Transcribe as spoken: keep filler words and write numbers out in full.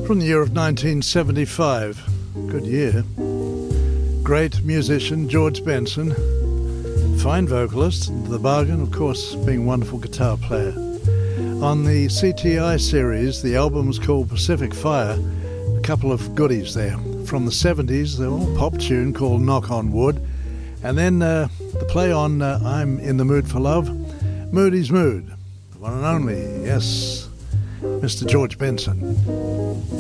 from the year of nineteen seventy-five. Good year. Great musician George Benson, fine vocalist, the bargain, of course, being a wonderful guitar player. On the C T I series, the album was called Pacific Fire. A couple of goodies there. From the seventies, the old pop tune called Knock on Wood. And then uh, the play on uh, I'm in the Mood for Love, Moody's Mood. The one and only, yes, Mister George Benson.